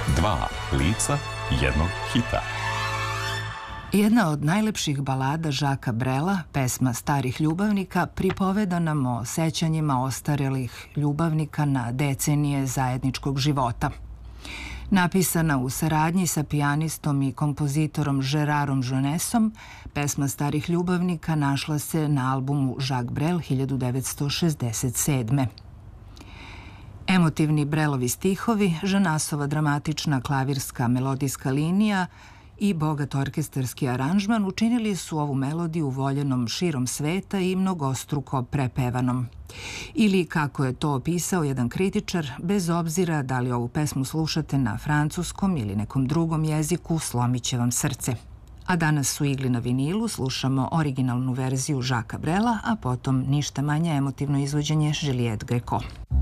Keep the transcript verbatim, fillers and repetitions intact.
Dva lica jednog hita. Jedna od najlepših balada Žaka Brela, pesma Starih ljubavnika, pripoveda nam o sećanjima ostarelih ljubavnika na decenije zajedničkog života. Napisana u saradnji sa pijanistom i kompozitorom Gerarom Jonessom, pesma Starih ljubavnika našla se na albumu Jacques Brel hiljadu devetsto šezdeset sedme. Emotivni Brelovi stihovi, Jonasova dramatična klavirska melodijska linija i bogat orkestarski aranžman učinili su ovu melodiju voljenom širom sveta i mnogostruko prepevanom. Ili, kako je to opisao jedan kritičar, bez obzira da li ovu pesmu slušate na francuskom ili nekom drugom jeziku, slomit će vam srce. A danas u Igli na vinilu slušamo originalnu verziju Žaka Brela, a potom ništa manje emotivno izvođenje Juliette Gréco.